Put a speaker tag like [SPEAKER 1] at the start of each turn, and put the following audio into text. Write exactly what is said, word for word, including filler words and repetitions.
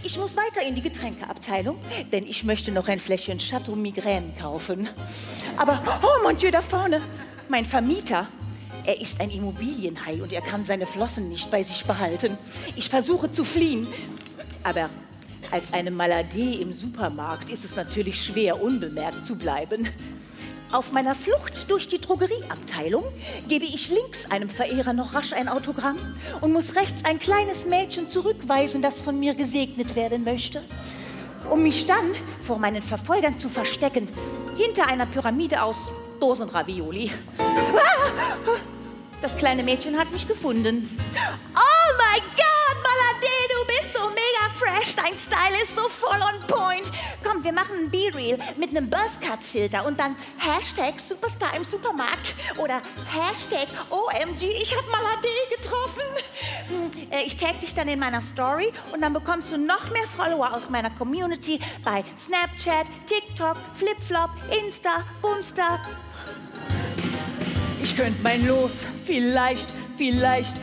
[SPEAKER 1] Ich muss weiter in die Getränkeabteilung, denn ich möchte noch ein Fläschchen Chateau Migraine kaufen. Aber, oh mon Dieu, da vorne, mein Vermieter. Er ist ein Immobilienhai und er kann seine Flossen nicht bei sich behalten. Ich versuche zu fliehen, aber als eine Maladie im Supermarkt ist es natürlich schwer, unbemerkt zu bleiben. Auf meiner Flucht durch die Drogerieabteilung gebe ich links einem Verehrer noch rasch ein Autogramm und muss rechts ein kleines Mädchen zurückweisen, das von mir gesegnet werden möchte, um mich dann vor meinen Verfolgern zu verstecken, hinter einer Pyramide aus Dosenravioli. Das kleine Mädchen hat mich gefunden. Oh mein Gott, Maladie, du bist so mega fresh. Dein Style ist so voll on point. Komm, wir machen ein B-Reel mit einem Buzzcut-Filter und dann Hashtag Superstar im Supermarkt oder Hashtag O M G, ich hab Maladie getroffen. Ich tag dich dann in meiner Story und dann bekommst du noch mehr Follower aus meiner Community bei Snapchat, TikTok, Flipflop, Insta, Boomster. Ich könnte mein Los vielleicht, vielleicht